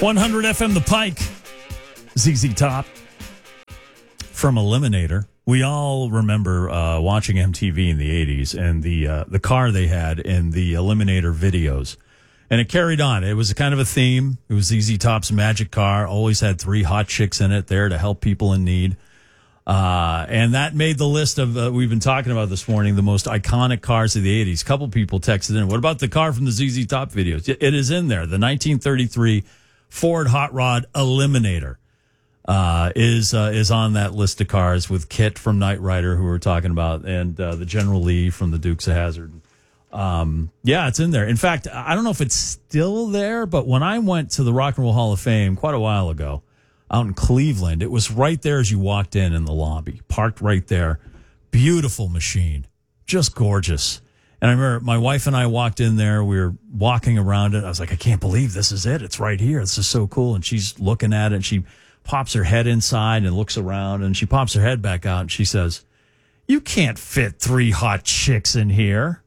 100 FM The Pike. ZZ Top from Eliminator. We all remember watching MTV in the 80s and the car they had in the Eliminator videos. And it carried on. It was kind of a theme. It was ZZ Top's magic car. Always had 3 hot chicks in it there to help people in need. And that made the list of, we've been talking about this morning, the most iconic cars of the 80s. A couple people texted in, what about the car from the ZZ Top videos? It is in there. The 1933 Ford Hot Rod Eliminator is on that list of cars with Kit from Knight Rider, who we were talking about, and the General Lee from the Dukes of Hazzard. Yeah, it's in there. In fact, I don't know if it's still there, but when I went to the Rock and Roll Hall of Fame quite a while ago out in Cleveland, it was right there as you walked in the lobby, parked right there. Beautiful machine, just gorgeous. And I remember my wife and I walked in there. We were walking around it. I was like, I can't believe this is it. It's right here. This is so cool. And she's looking at it, and she pops her head inside and looks around, and she pops her head back out, and she says, you can't fit 3 hot chicks in here.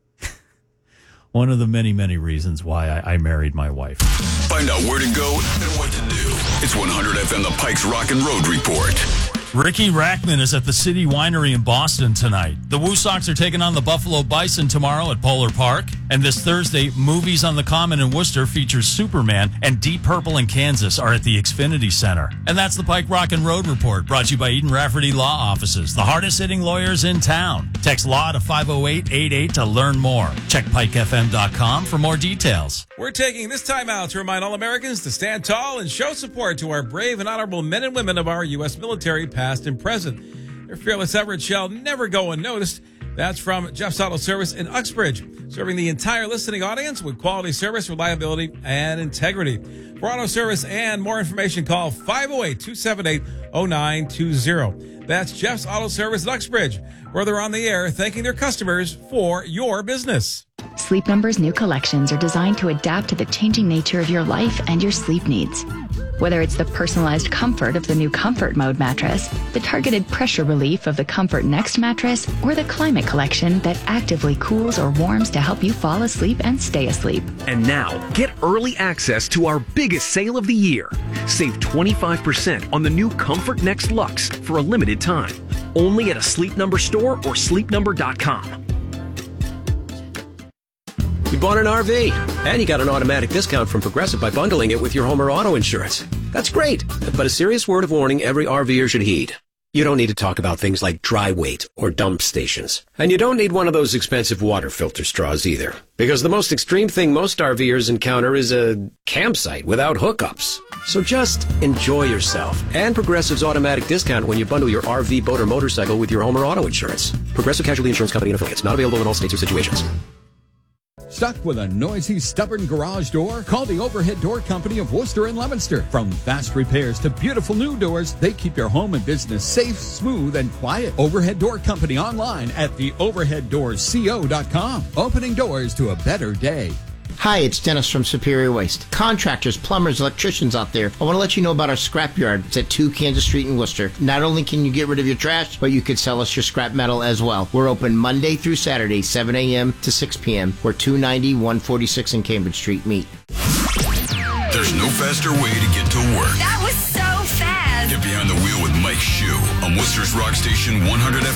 One of the many, many reasons why I married my wife. Find out where to go and what to do. It's 100 FM The Pike's Rock and Road Report. Ricky Rackman is at the City Winery in Boston tonight. The Woo Sox are taking on the Buffalo Bison tomorrow at Polar Park. And this Thursday, Movies on the Common in Worcester features Superman, and Deep Purple in Kansas are at the Xfinity Center. And that's the Pike Rock and Road Report, brought to you by Eden Rafferty Law Offices, the hardest-hitting lawyers in town. Text LAW to 50888 to learn more. Check pikefm.com for more details. We're taking this time out to remind all Americans to stand tall and show support to our brave and honorable men and women of our U.S. military, past and present. Their fearless efforts shall never go unnoticed. That's from Jeff's Auto Service in Uxbridge, serving the entire listening audience with quality service, reliability, and integrity. For auto service and more information, call 508-278-0920. That's Jeff's Auto Service in Uxbridge, where they're on the air thanking their customers for your business. Sleep Number's new collections are designed to adapt to the changing nature of your life and your sleep needs. Whether it's the personalized comfort of the new Comfort Mode mattress, the targeted pressure relief of the Comfort Next mattress, or the Climate Collection that actively cools or warms to help you fall asleep and stay asleep. And now, get early access to our biggest sale of the year. Save 25% on the new Comfort Next Luxe for a limited time. Only at a Sleep Number store or sleepnumber.com. You bought an RV, and you got an automatic discount from Progressive by bundling it with your home or auto insurance. That's great, but a serious word of warning every RVer should heed. You don't need to talk about things like dry weight or dump stations. And you don't need one of those expensive water filter straws either, because the most extreme thing most RVers encounter is a campsite without hookups. So just enjoy yourself and Progressive's automatic discount when you bundle your RV, boat, or motorcycle with your home or auto insurance. Progressive Casualty Insurance Company and affiliates. Not available in all states or situations. Stuck with a noisy, stubborn garage door? Call the Overhead Door Company of Worcester and Leominster. From fast repairs to beautiful new doors, they keep your home and business safe, smooth, and quiet. Overhead Door Company online at theoverheaddoorsco.com. Opening doors to a better day. Hi, it's Dennis from Superior Waste. Contractors, plumbers, electricians out there, I want to let you know about our scrapyard. It's at 2 Kansas Street in Worcester. Not only can you get rid of your trash, but you could sell us your scrap metal as well. We're open Monday through Saturday, 7 a.m. to 6 p.m. Where 290, 146 and Cambridge Street meet. There's no faster way to get to work. That was so fast. Get behind the wheel with Mike Shue on Worcester's Rock Station 100